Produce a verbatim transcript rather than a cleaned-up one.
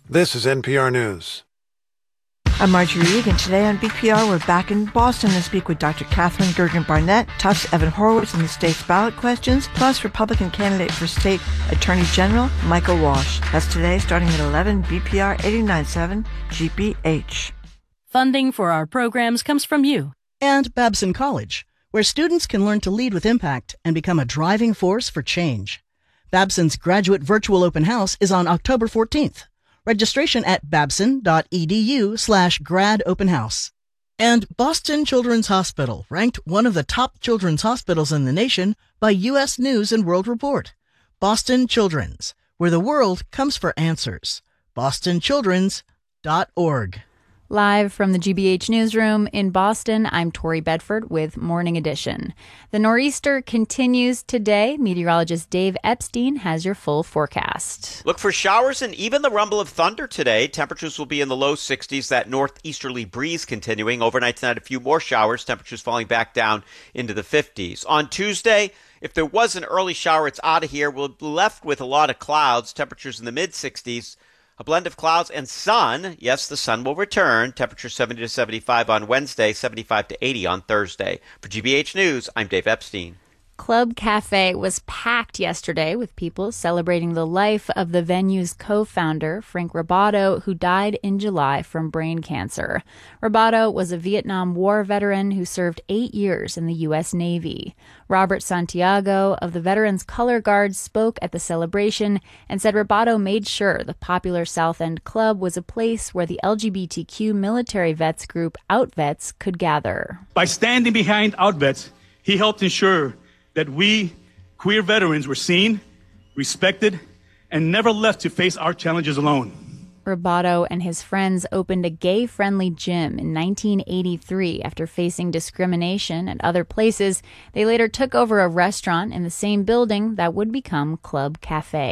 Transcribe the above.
This is N P R News. I'm Marjorie Reed, and today on B P R, we're back in Boston to speak with Doctor Catherine Gergen Barnett, Tufts Evan Horowitz on the state's ballot questions, plus Republican candidate for state Attorney General Michael Walsh. That's today, starting at eleven, B P R eighty-nine point seven G B H. Funding for our programs comes from you. And Babson College, where students can learn to lead with impact and become a driving force for change. Babson's graduate virtual open house is on October fourteenth. Registration at babson.edu slash grad open house. And Boston Children's Hospital, ranked one of the top children's hospitals in the nation by U S News and World Report. Boston Children's, where the world comes for answers. boston children's dot org. Live from the G B H newsroom in Boston, I'm Tori Bedford with Morning Edition. The nor'easter continues today. Meteorologist Dave Epstein has your full forecast. Look for showers and even the rumble of thunder today. Temperatures will be in the low sixties, that northeasterly breeze continuing. Overnight tonight, a few more showers, temperatures falling back down into the fifties. On Tuesday, if there was an early shower, it's out of here. We'll be left with a lot of clouds, temperatures in the mid-sixties. A blend of clouds and sun. Yes, the sun will return. Temperature seventy to seventy-five on Wednesday, seventy-five to eighty on Thursday. For G B H News, I'm Dave Epstein. Club Cafe was packed yesterday with people celebrating the life of the venue's co-founder, Frank Roboto, who died in July from brain cancer. Roboto was a Vietnam War veteran who served eight years in the U S Navy. Robert Santiago of the Veterans Color Guard spoke at the celebration and said Roboto made sure the popular South End Club was a place where the L G B T Q military vets group OutVets could gather. By standing behind OutVets, he helped ensure that we, queer veterans, were seen, respected, and never left to face our challenges alone. Roboto and his friends opened a gay-friendly gym in nineteen eighty-three after facing discrimination at other places. They later took over a restaurant in the same building that would become Club Cafe.